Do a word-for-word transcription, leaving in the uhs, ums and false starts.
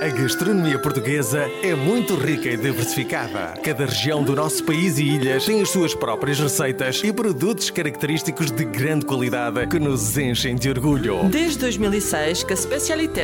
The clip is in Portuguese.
A gastronomia portuguesa é muito rica e diversificada. Cada região do nosso país e ilhas tem as suas próprias receitas e produtos característicos de grande qualidade que nos enchem de orgulho. Desde dois mil e seis que a Specialité